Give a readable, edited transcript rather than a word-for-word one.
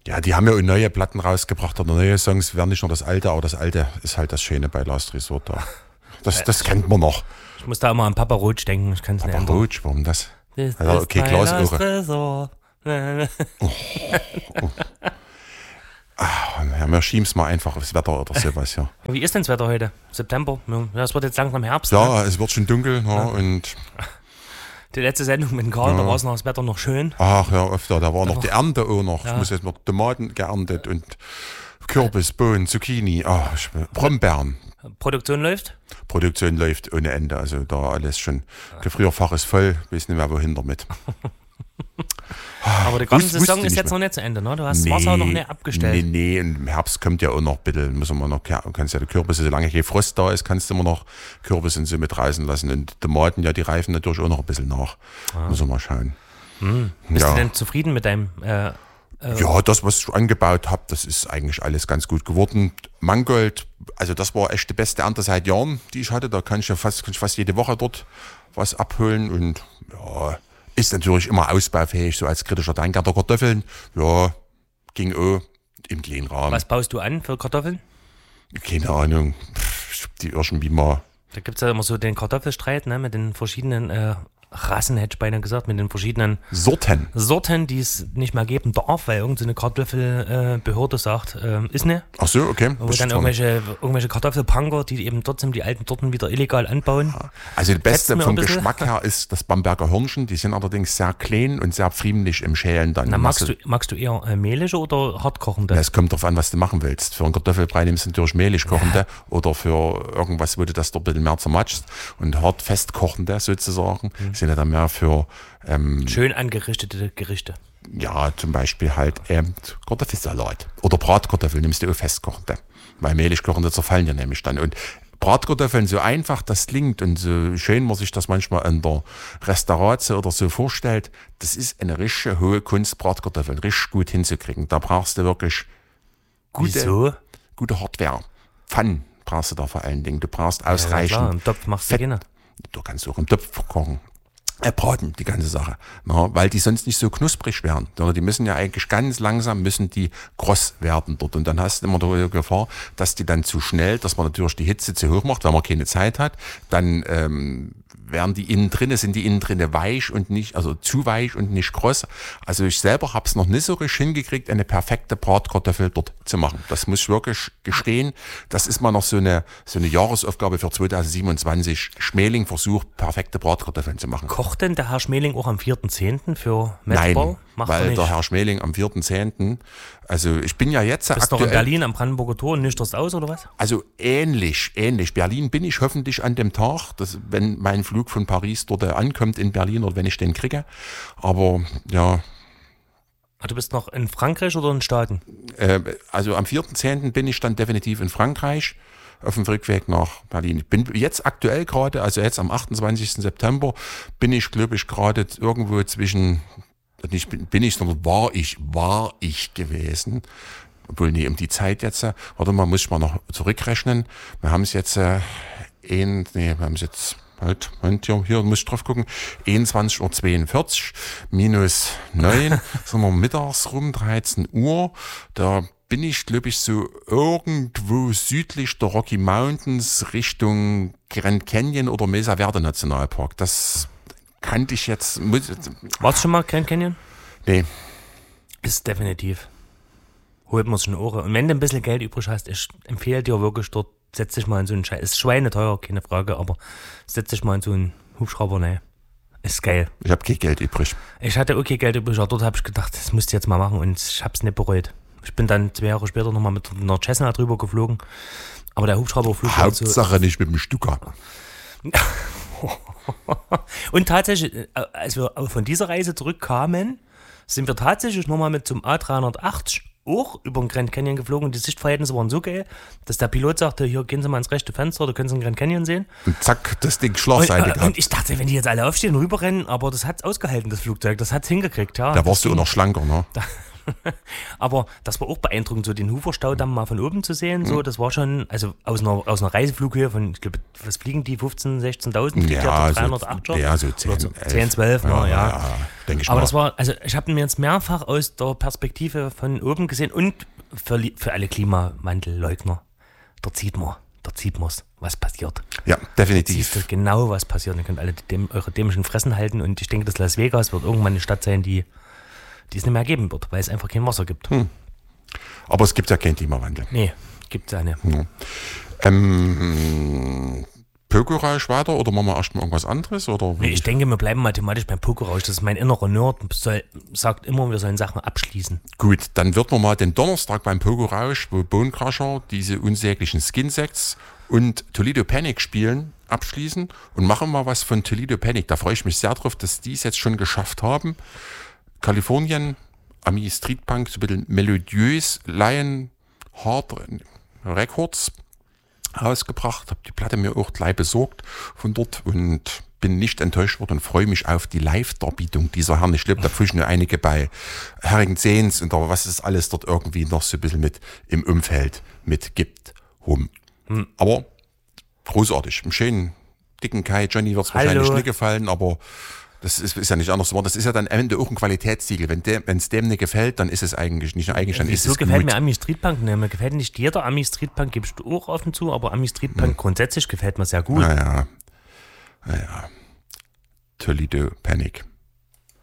Ja, die haben ja auch neue Platten rausgebracht oder neue Songs, werden nicht nur das Alte, aber das Alte ist halt das Schöne bei Last Resort da. Das kennt man noch. Ich muss da immer an Papa Roach denken, ich kann es nicht Papa ändern. Roach, warum das? Das Also, okay, ist mein Last Glashöre. Resort. Ja, wir schieben es mal einfach aufs Wetter oder sowas, ja. Wie ist denn das Wetter heute? September? Ja, es wird jetzt langsam Herbst. Ja, Ne? es wird schon dunkel, ja, und Die letzte Sendung mit dem Karl, da war es noch das Wetter noch schön. ach ja, öfter, da war noch die Ernte auch noch. Ja. Ich muss jetzt noch Tomaten geerntet und Kürbis, Bohnen, Zucchini, Brombeeren. Produktion läuft? Produktion läuft ohne Ende, also da alles schon. Gefrierfach ist voll, weiß nicht mehr wohin damit. Aber die ganze wusste Saison ich ist nicht jetzt mehr. noch nicht zu Ende, ne? Du hast das Wasser noch nicht abgestellt. Nee, im Herbst kommt ja auch noch ein bisschen, müssen wir noch, kannst ja die Kürbisse, solange kein Frost da ist, kannst du immer noch Kürbisse und so mit reißen lassen. Und Tomaten, ja, die reifen natürlich auch noch ein bisschen nach. Müssen wir mal schauen. Bist ja. du denn zufrieden mit deinem Ja, das, was ich angebaut habe, das ist eigentlich alles ganz gut geworden. Mangold, also das war echt die beste Ernte seit Jahren, die ich hatte. Da kann ich fast jede Woche dort was abholen. Und ja, ist natürlich immer ausbaufähig, so als kritischer Denker der Kartoffeln. Ja, ging auch im kleinen Rahmen. Was baust du an für Kartoffeln? Keine Ahnung, ich hab die irgendwie mal. Da gibt es ja immer so den Kartoffelstreit, ne? Mit den verschiedenen Rassen, hätte ich beinahe gesagt, mit den verschiedenen Sorten, die es nicht mehr geben darf, weil irgendeine Kartoffelbehörde sagt, ist nicht. Ach so, okay. Wo dann irgendwelche Kartoffelpunker, die eben trotzdem die alten Sorten wieder illegal anbauen. Also das Beste mir vom ein bisschen. Geschmack her ist das Bamberger Hörnchen. Die sind allerdings sehr klein und sehr friemlich im Schälen dann. Na, magst du eher mehlige oder hartkochende? Es kommt darauf an, was du machen willst. Für einen Kartoffelbrei nimmst du natürlich mehlig kochende oder für irgendwas, wo du das dort ein bisschen mehr zermatschst. Und hart fest kochende sozusagen sind ja dann mehr für schön angerichtete Gerichte. ja, zum Beispiel halt Kartoffelsalat. Oder Bratkartoffeln nimmst du auch festkochende. Weil mehlig kochende zerfallen ja nämlich dann. Und Bratkartoffeln, so einfach das klingt und so schön man sich das manchmal in der Restauration oder so vorstellt, das ist eine richtige hohe Kunst, Bratkartoffeln richtig gut hinzukriegen. Da brauchst du wirklich Wieso? gute Hardware. Pfannen brauchst du da vor allen Dingen. Du brauchst Ja, ausreichend klar, im Topf machst du Fett. gerne. Du kannst auch im Topf kochen. Braten, die ganze Sache. Na, weil die sonst nicht so knusprig werden. Sondern die müssen ja eigentlich ganz langsam, müssen die kross werden dort. Und dann hast du immer die Gefahr, dass die dann zu schnell, dass man natürlich die Hitze zu hoch macht, weil man keine Zeit hat. Dann werden die innen drinne, sind die innen drinne weich und nicht, also zu weich und nicht kross. Also ich selber habe es noch nicht so richtig hingekriegt, eine perfekte Bratkartoffel dort zu machen. Das muss ich wirklich gestehen. Das ist mal noch so eine Jahresaufgabe für 2027. Schmeling versucht, perfekte Bratkartoffeln zu machen. Kocht denn der Herr Schmeling auch am 4.10. für Metzbau? Nein, weil der Herr Schmeling am 4.10., also ich bin ja jetzt Bist noch in Berlin am Brandenburger Tor und nüchterst aus, oder was? Also ähnlich. Berlin bin ich hoffentlich an dem Tag, wenn mein Flug von Paris dort ankommt in Berlin oder wenn ich den kriege. Aber ja. Du bist noch in Frankreich oder in den Staaten? Also am 4.10. bin ich dann definitiv in Frankreich auf dem Rückweg nach Berlin. Ich bin jetzt aktuell gerade, also jetzt am 28. September, bin ich, glaube ich, gerade irgendwo zwischen, sondern war ich gewesen. Obwohl, nee, um die Zeit jetzt, warte mal, muss ich mal noch zurückrechnen. Wir haben es jetzt, wir haben es jetzt, halt, hier muss ich drauf gucken, 21.42 Uhr minus 9, sind wir mittags rum, 13 Uhr, da bin ich, glaube ich, so irgendwo südlich der Rocky Mountains Richtung Grand Canyon oder Mesa Verde Nationalpark. Das kannte ich jetzt. Warst du schon mal Grand Canyon? Nee. Ist definitiv. Holt man sich eine Ohren. Und wenn du ein bisschen Geld übrig hast, ich empfehle dir wirklich dort, setz dich mal in so einen Scheiß. Ist schweineteuer, keine Frage, aber setz dich mal in so einen Hubschrauber, ne. Ist geil. Ich habe kein Geld übrig. Ich hatte okay Geld übrig, aber dort habe ich gedacht, das musst du jetzt mal machen und ich hab's nicht bereut. Ich bin dann 2 Jahre später nochmal mit einer Cessna drüber geflogen. Aber der Hubschrauberflug war Hauptsache nicht mit dem Stuka. Und tatsächlich, als wir von dieser Reise zurückkamen, sind wir tatsächlich nochmal mit zum A380 auch über den Grand Canyon geflogen. Und die Sichtverhältnisse waren so geil, dass der Pilot sagte, hier gehen Sie mal ins rechte Fenster, da können Sie den Grand Canyon sehen. Und zack, das Ding schlafseitig gehabt. Und ich dachte, wenn die jetzt alle aufstehen und rüberrennen, aber das hat's ausgehalten, das Flugzeug, das hat's hingekriegt. Ja. Da warst du auch noch schlanker, ne? Aber das war auch beeindruckend, so den Hufer-Staudamm mal von oben zu sehen. So, das war schon, also aus einer Reiseflughöhe von, ich glaube, was fliegen die? 15.000, 16.000? Fliegt Ja, 308 ja, so 10, 10, 12, ja. Denke ich Aber mal. das war, also ich habe mir jetzt mehrfach aus der Perspektive von oben gesehen und für alle Klimawandelleugner, da sieht man's, was passiert. Ja, definitiv. Siehst du genau, was passiert. Ihr könnt alle eure dämischen Fressen halten und ich denke, dass Las Vegas wird irgendwann eine Stadt sein, die es nicht mehr geben wird, weil es einfach kein Wasser gibt. Aber es gibt ja keinen Klimawandel. Nee, gibt es ja nicht. Pökelrausch weiter oder machen wir erstmal irgendwas anderes? Oder Nee, ich denke, wir bleiben mathematisch beim Pokerrausch. Das ist mein innerer Nerd, sagt immer, wir sollen Sachen abschließen. Gut, dann wird man mal den Donnerstag beim Pökelrausch, wo Bone Crusher diese unsäglichen Skin-Sets und Toledo Panic spielen, abschließen und machen mal was von Toledo Panic. Da freue ich mich sehr drauf, dass die es jetzt schon geschafft haben. Kalifornien, Ami Street Punk, so ein bisschen melodiös, Lion Hard Records rausgebracht, habe die Platte mir auch gleich besorgt von dort und bin nicht enttäuscht worden und freue mich auf die Live-Darbietung dieser Herren. Ich glaube, da pfuschen nur einige bei Herring Zehns und was es alles dort irgendwie noch so ein bisschen mit im Umfeld mitgibt. Aber großartig, im schönen dicken Kai. Johnny wird es wahrscheinlich nicht gefallen, aber das ist ja nicht anders. Das ist ja dann am Ende auch ein Qualitätssiegel. Wenn es dem nicht gefällt, dann ist es eigentlich nicht. Dann ist es so gefällt gut. mir Ami Street Punk nicht. Mir gefällt nicht jeder Ami Street Punk, gibst du auch offen zu, aber Ami Street Punk grundsätzlich gefällt mir sehr gut. Naja. Toledo Panic.